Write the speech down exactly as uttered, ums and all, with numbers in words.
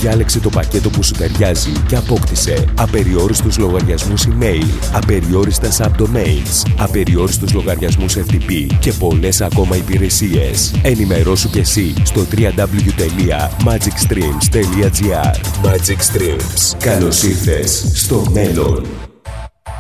Διάλεξε το πακέτο που σου ταιριάζει και απόκτησε απεριόριστους λογαριασμούς email, απεριόριστα subdomains, απεριόριστους λογαριασμούς εφ τι πι και πολλές ακόμα υπηρεσίες. Ενημερώσου και εσύ στο double-u double-u double-u τελεία magic streams τελεία gr. Magic Streams. Καλώς ήρθες στο μέλλον.